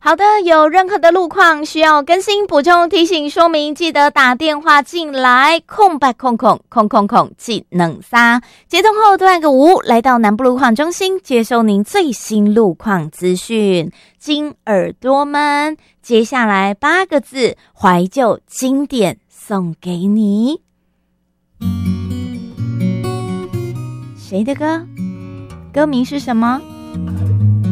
好的，有任何的路况需要更新、补充、提醒、说明，记得打电话进来，空白空技能3，接通后对按个5，来到南部路况中心，接收您最新路况资讯。金耳朵们，接下来8个字，怀旧经典送给你。谁的歌？歌名是什么？